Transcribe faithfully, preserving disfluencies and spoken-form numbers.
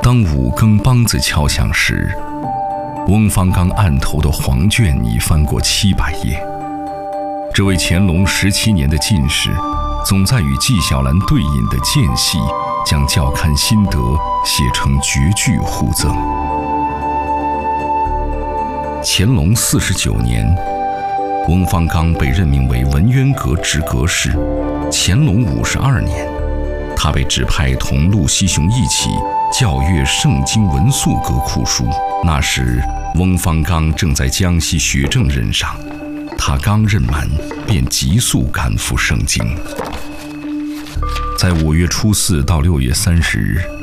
当五更梆子敲响时，翁方刚案头的黄卷已翻过七百页。这位乾隆十七年的进士，总在与纪晓岚对饮的间隙，将校勘心得写成绝句互赠。乾隆四十九年，翁方刚被任命为文渊阁直阁士。乾隆五十二年，他被指派同陆西雄一起校阅圣经文素阁库书。那时，翁方刚正在江西学政任上，他刚任满，便急速赶赴圣经。在五月初四到六月三十日，